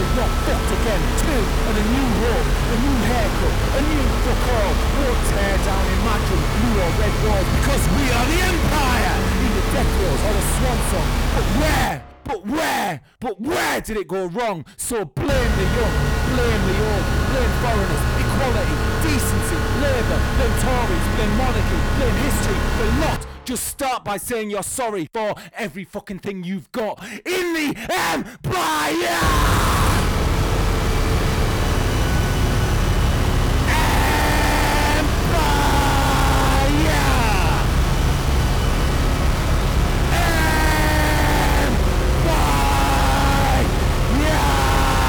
not fucked again. 2, and a new home, a new haircut, a new fuck all. Won't tear down, imagine blue or red walls, because we are the Empire! In the death rolls or the swan song. But where did it go wrong? So blame the young, blame the old, blame foreigners, equality, decency, labour, blame Tories, blame monarchy, blame history, the lot. Just start by saying you're sorry for every fucking thing you've got in the Empire!